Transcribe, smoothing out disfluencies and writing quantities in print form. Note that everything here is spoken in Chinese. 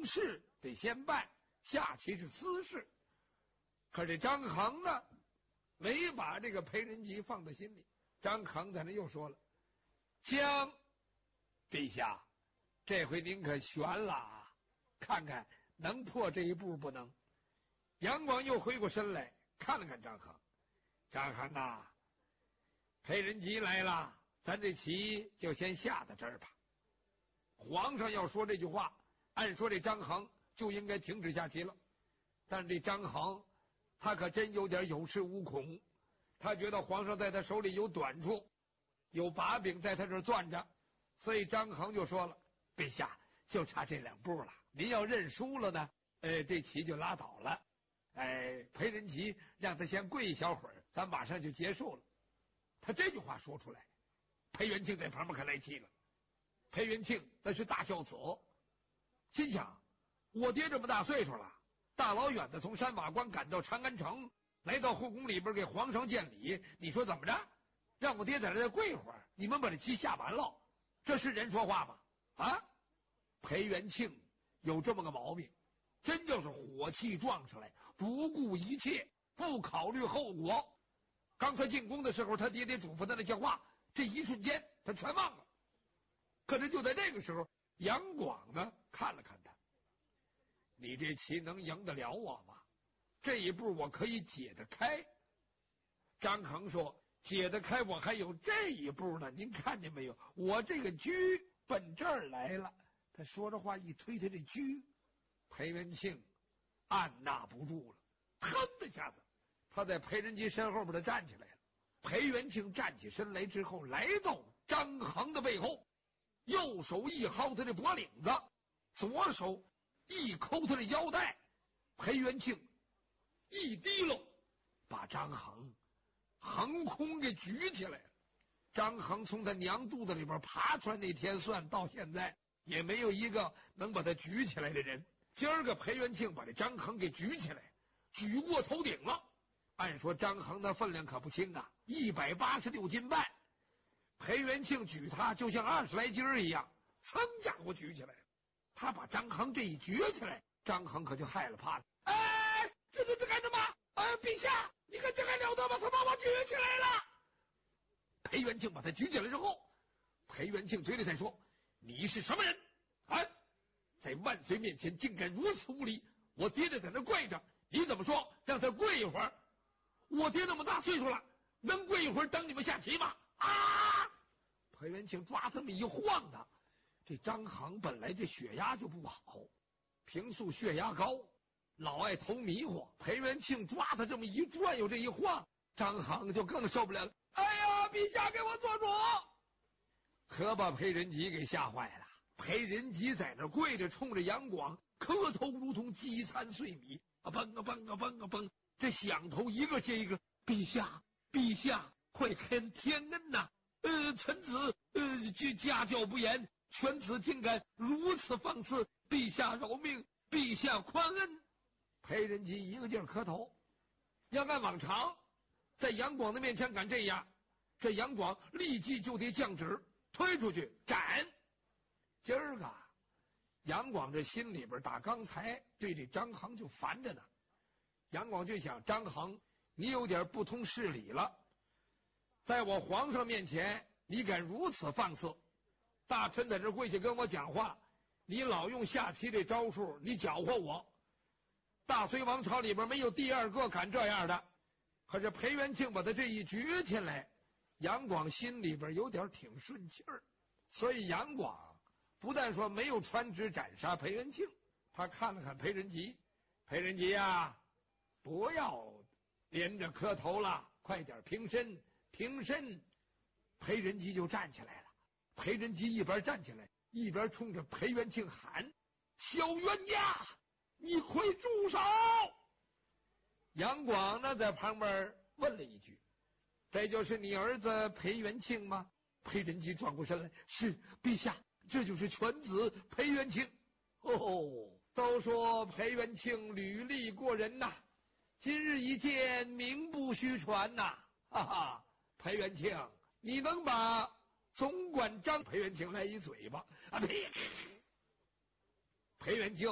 公事得先办，下棋是私事。可这张衡呢，没把这个裴仁吉放在心里。张衡在那又说了：“将陛下，这回您可悬了啊！看看能破这一步不能？”杨广又回过身来看了看张衡，张衡啊，裴仁吉来了，咱这棋就先下到这儿吧。皇上要说这句话，按说这张衡就应该停止下棋了。但是这张衡他可真有点有恃无恐，他觉得皇上在他手里有短处，有把柄在他这儿攥着，所以张衡就说了：“陛下，就差这2步了，您要认输了呢，这棋就拉倒了。裴仁吉让他先跪一小会儿，咱马上就结束了。”他这句话说出来，裴元庆在旁边可来气了。裴元庆那是大孝子，心想：我爹这么大岁数了，大老远的从山瓦关赶到长安城，来到后宫里边给皇上见礼，你说怎么着？让我爹在这再跪一会儿，你们把这棋下完了，这是人说话吗？啊！裴元庆有这么个毛病，真就是火气撞上来，不顾一切，不考虑后果。刚才进宫的时候，他爹爹嘱咐他那些话，这一瞬间他全忘了。可是就在这个时候，杨广呢看了看他：“你这棋能赢得了我吗？这一步我可以解得开。”张衡说：“解得开，我还有这一步呢。您看见没有？我这个车奔这儿来了。”他说着话一推他这车，裴元庆按捺不住了，腾的一下子，他在裴仁吉身后边他站起来了。裴元庆站起身来之后，来到张衡的背后，右手一薅他的脖领子，左手一抠他的腰带。裴元庆一提溜，把张衡横空给举起来了。张衡从他娘肚子里边爬出来那天算到现在，也没有一个能把他举起来的人。今儿个裴元庆把这张衡给举起来，举过头顶了。按说张衡的分量可不轻啊，186斤半。裴元庆举他就像20来斤一样，噌家伙举起来了。他把张衡这一举起来，张衡可就害了怕了。这干什么？陛下，你看这还了得吗？他把我举起来了。裴元庆把他举起来之后，裴元庆嘴里在说：“你是什么人啊？在万岁面前竟敢如此无礼！我爹爹在那跪着，你怎么说让他跪一会儿？我爹那么大岁数了，能跪一会儿等你们下棋吗？”啊！裴元庆抓这么一晃他，这张衡本来这血压就不好，平素血压高，老爱头迷糊。裴元庆抓他这么一转悠，这一晃，张衡就更受不了了。哎呀，陛下给我做主！可把裴仁吉给吓坏了。裴仁吉在那跪着，冲着杨广磕头，如同饥餐碎米，蹦啊蹦啊蹦啊蹦，这响头一个接一个。陛下，陛下，快开天恩呐！臣子家教不严，犬子竟敢如此放肆！陛下饶命，陛下宽恩！裴仁吉一个劲儿磕头。要按往常，在杨广的面前敢这样，这杨广立即就得降旨，推出去斩。今儿个杨广这心里边打刚才对这张衡就烦着呢。杨广就想，张衡你有点不通事理了，在我皇上面前你敢如此放肆，大臣在这跪下跟我讲话，你老用下棋这招数，你搅和我。大隋王朝里边没有第二个敢这样的。可是裴元庆把他这一举起来，杨广心里边有点挺顺气儿，所以杨广不但说没有传旨斩杀裴元庆，他看了看裴仁吉，裴仁吉啊，不要连着磕头了，快点平身，平身。裴仁吉就站起来了。裴仁吉一边站起来，一边冲着裴元庆喊：“小冤家，你快住手！”杨广呢在旁边问了一句：“这就是你儿子裴元庆吗？”裴仁吉转过身来：“是，陛下，这就是犬子裴元庆。”哦，都说裴元庆履历过人呐，今日一见，名不虚传呐！哈哈，裴元庆，你能把总管张裴元庆来一嘴巴啊？呸！裴元庆